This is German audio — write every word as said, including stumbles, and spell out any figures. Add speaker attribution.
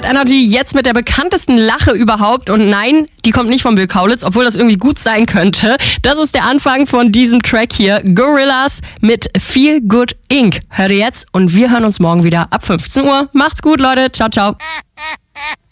Speaker 1: Energy jetzt mit der bekanntesten Lache überhaupt. Und nein, die kommt nicht von Bill Kaulitz, obwohl das irgendwie gut sein könnte. Das ist der Anfang von diesem Track hier. Gorillaz mit Feel Good Incorporated. Hört ihr jetzt und wir hören uns morgen wieder ab fünfzehn Uhr. Macht's gut, Leute. Ciao, ciao.